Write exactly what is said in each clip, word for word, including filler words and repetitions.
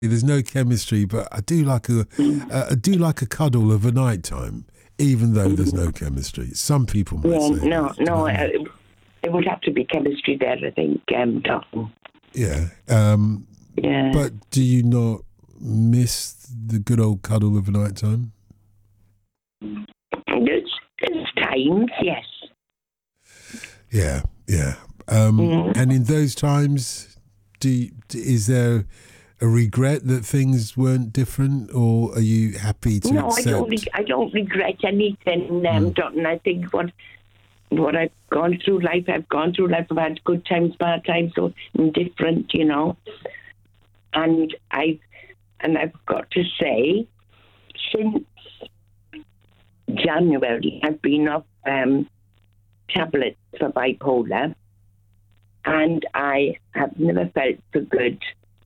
There's no chemistry, but I do like a, uh, I do like a cuddle of a night time, even though there's no chemistry. Some people might Yeah, say. no, that, you know no, what I uh, mean? it would have to be chemistry there, I think, um, Dalton. Yeah. Um, Yeah. but do you not miss the good old cuddle of a night time? There's, there's times, yes. Yeah, yeah. Um, Mm. And in those times, do you, is there a regret that things weren't different, or are you happy to No, I accept? don't. Reg- I don't regret anything, um, Mm. Dalton. I think what what I've gone through life, I've gone through life. I've had good times, bad times, so indifferent, you know. And I've and I've got to say, since January, I've been off um, tablets for bipolar, and I have never felt so good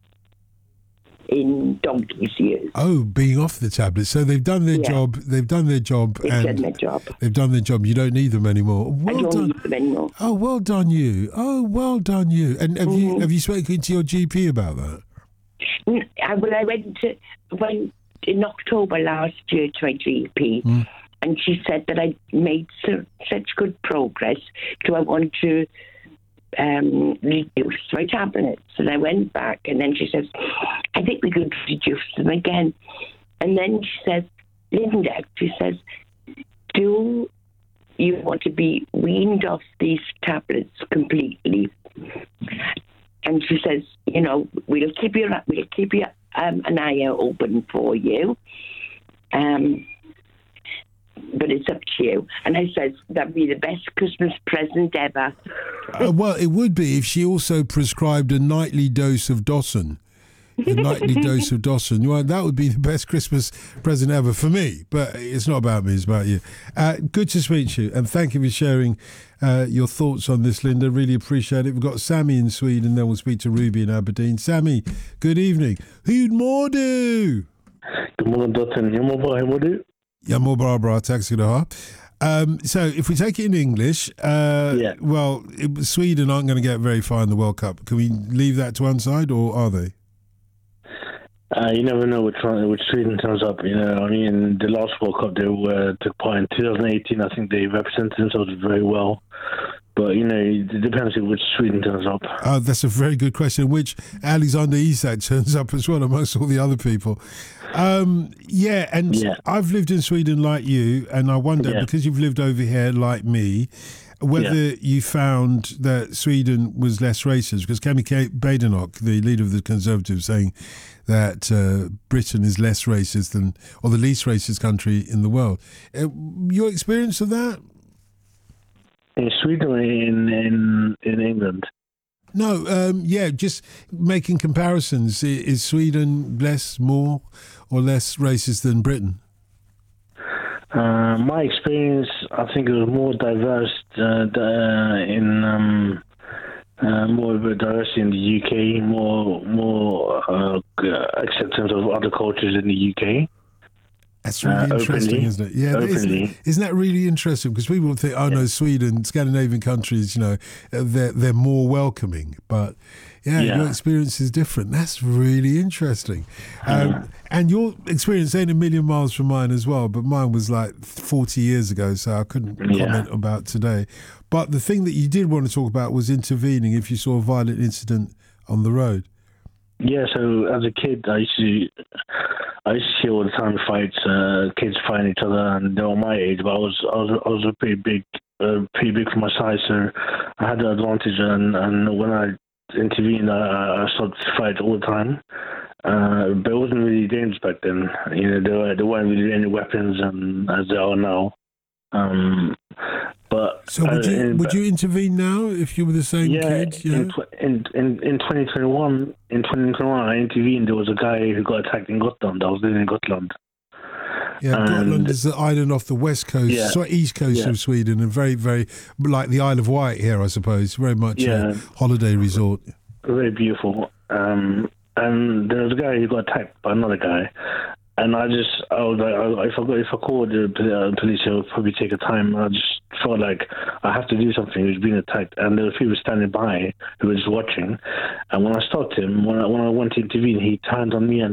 in donkey's years. Oh, being off the tablets. So they've done their Yeah. job. They've done their job, They've and done their job. they've done their job. You don't need them anymore. I Well don't done. need them anymore. Oh, well done you. Oh, well done you. And have you Mhm. have you spoken to your G P about that? Mm, I, well, I went to went in October last year to my G P, Mm. and she said that I made so, such good progress. Do I want to um, reduce my tablets? And I went back, and then she says, I think we could reduce them again. And then she says, Linda, she says, do you want to be weaned off these tablets completely? And she says, you know, we'll keep your we'll keep your um, an eye open for you, um, but it's up to you. And I said that'd be the best Christmas present ever. Uh, well, it would be if she also prescribed a nightly dose of Dawson. A nightly dose of Dawson. Well, that would be the best Christmas present ever for me. But it's not about me, it's about you. Uh, good to speak to you, and thank you for sharing uh, your thoughts on this, Linda. Really appreciate it. We've got Sammy in Sweden, then we'll speak to Ruby in Aberdeen. Sammy, good evening. Hur mår du? God morgon dottern, jag mår bra, hur mår du? Jag mår bra, bra. Tack ska du ha. Um, so if we take it in English, uh, Yeah. well, it, Sweden aren't going to get very far in the World Cup. Can we leave that to one side, or are they? Uh, you never know which one, which Sweden turns up. You know, I mean, the last World Cup they uh, took part in twenty eighteen. I think they represented themselves very well. But, you know, it depends on which Sweden turns up. Oh, that's a very good question. Which Alexander Isak turns up as well amongst all the other people. Um, yeah, and Yeah. I've lived in Sweden like you, and I wonder, Yeah. because you've lived over here like me, whether you found that Sweden was less racist. Because Kemi Badenoch, the leader of the Conservatives, saying that uh, Britain is less racist than, or the least racist country in the world. Uh, your experience of that? In Sweden or in, in, in England? No, um, yeah, just making comparisons. I- Is Sweden less, more, or less racist than Britain? Uh, my experience, I think it was more diverse uh, d- uh, in um, uh, more of a diversity in the U K, more more uh, acceptance of other cultures in the U K. That's really Uh, interesting, openly. isn't it? Yeah, isn't, Openly. isn't that really interesting? Because people would think, oh no, Sweden, Scandinavian countries, you know, uh, they're they're more welcoming. But yeah, Yeah. your experience is different. That's really interesting. Um, and your experience ain't a million miles from mine as well. But mine was like forty years ago, so I couldn't Yeah. comment about today. But the thing that you did want to talk about was intervening if you saw a violent incident on the road. Yeah, so as a kid, I used to, I used to see all the time fights, uh, kids fighting each other, and they were my age. But I was, I was, I was a pretty big, uh, pretty big for my size, so I had the advantage. And, and when I intervened, I, I started to fight all the time. Uh, but it wasn't really dangerous back then. You know, there, were, there weren't really any weapons, and as there are now. Um, but So would uh, you in- would you intervene now if you were the same yeah, kid? You know? in, tw- in in in twenty twenty-one, in twenty twenty-one, I intervened. There was a guy who got attacked in Gotland. I was living in Gotland. Yeah, And- Gotland is the island off the west coast, Yeah. sorry, east coast Yeah. of Sweden, and very, very like the Isle of Wight here, I suppose. Very much Yeah. a holiday resort. Very beautiful. Um, and there was a guy who got attacked by another guy. And I just, I was like, I- if I got, if I called the uh, police, it would probably take a time. I just felt like I have to do something. He was being attacked, and there were people standing by who were just watching. And when I stopped him, when I, when I went to intervene, he turned on me and